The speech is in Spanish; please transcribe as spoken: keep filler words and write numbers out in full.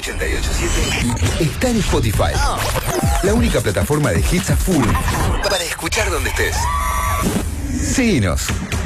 ochenta y ocho punto siete está en Spotify. La única plataforma de hits a full para escuchar donde estés. Síguenos.